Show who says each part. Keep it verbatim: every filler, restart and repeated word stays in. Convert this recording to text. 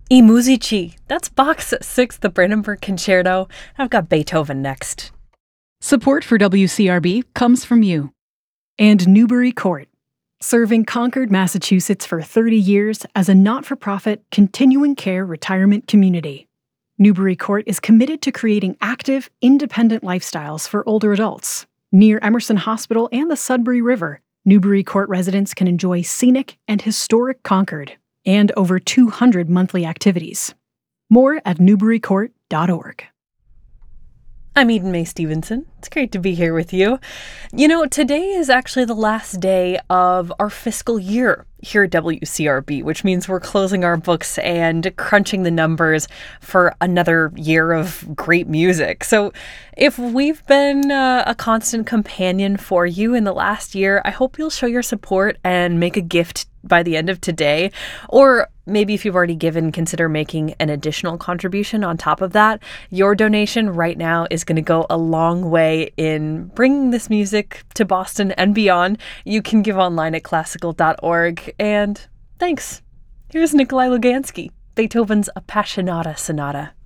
Speaker 1: I Musici. That's Bach's Sixth, the Brandenburg Concerto. I've got Beethoven next.
Speaker 2: Support for W C R B comes from you. And Newbury Court, serving Concord, Massachusetts for thirty years as a not-for-profit, continuing care retirement community. Newbury Court is committed to creating active, independent lifestyles for older adults. Near Emerson Hospital and the Sudbury River, Newbury Court residents can enjoy scenic and historic Concord, and over two hundred monthly activities. More at newbury court dot org.
Speaker 1: I'm Eden Mae Stevenson. It's great to be here with you. You know, today is actually the last day of our fiscal year here at W C R B, which means we're closing our books and crunching the numbers for another year of great music. So if we've been uh, a constant companion for you in the last year, I hope you'll show your support and make a gift by the end of today. Or maybe if you've already given, consider making an additional contribution on top of that. Your donation right now is going to go a long way in bringing this music to Boston and beyond. You can give online at classical dot org. And thanks. Here's Nikolai Lugansky, Beethoven's Appassionata Sonata.